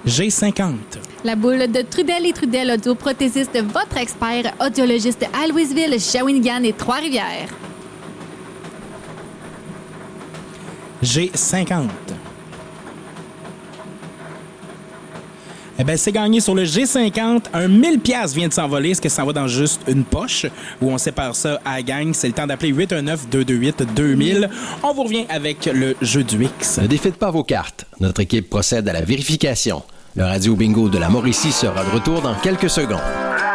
G50. La boule de Trudel et Trudel, audioprothésiste, votre expert audiologiste à Louisville, Shawinigan et Trois-Rivières. G50. Eh bien, c'est gagné sur le G50. Un 1000$ vient de s'envoler. Est-ce que ça va dans juste une poche ou on sépare ça à la gang? C'est le temps d'appeler 819-228-2000. On vous revient avec le jeu du X. Ne défaites pas vos cartes. Notre équipe procède à la vérification. Le Radio Bingo de la Mauricie sera de retour dans quelques secondes.